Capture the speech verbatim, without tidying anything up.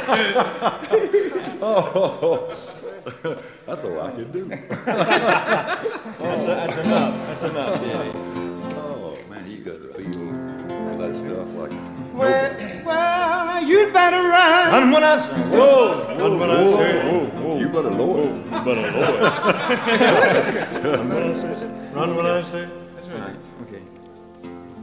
Oh, that's all I can do. that's, that's enough. That's enough, Daddy. Oh, man, you got to feel that stuff like... Well, well, you'd better run. Run when I say. Whoa, Run when I say. Whoa, whoa. You better lower. You better lower. Run when I say. Run when I say.